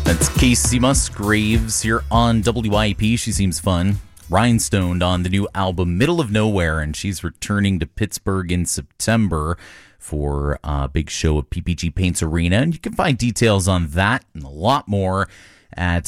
That's Casey Musgraves here on WIP. She seems fun. Rhinestoned on the new album Middle of Nowhere, and she's returning to Pittsburgh in September for a big show at PPG Paints Arena. And you can find details on that and a lot more at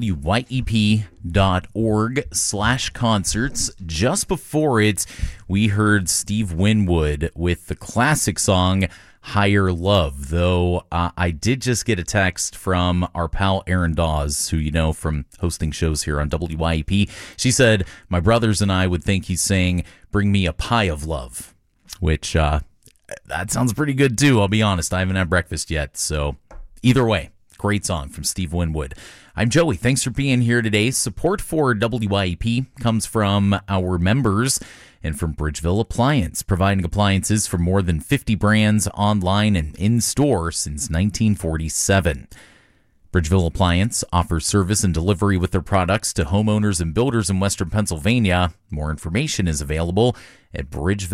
wyep.org/concerts. Just before it, we heard Steve Winwood with the classic song Higher Love, though I did just get a text from our pal Erin Dawes, who you know from hosting shows here on WYEP. She said, my brothers and I would think he's saying, bring me a pie of love, which that sounds pretty good too, I'll be honest. I haven't had breakfast yet, so either way, great song from Steve Winwood. I'm Joey. Thanks for being here today. Support for WYEP comes from our members and from Bridgeville Appliance, providing appliances for more than 50 brands online and in-store since 1947. Bridgeville Appliance offers service and delivery with their products to homeowners and builders in Western Pennsylvania. More information is available at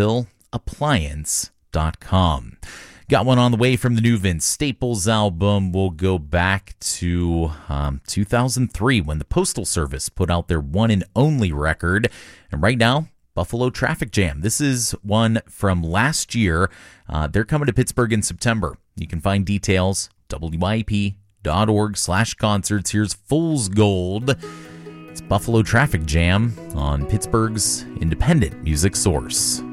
bridgevilleappliance.com. Got one on the way from the new Vince Staples album. We'll go back to 2003 when the Postal Service put out their one and only record. And right now, Buffalo Traffic Jam. This is one from last year. They're coming to Pittsburgh in September. You can find details, wyep.org/concerts. Here's Fool's Gold. It's Buffalo Traffic Jam on Pittsburgh's independent music source.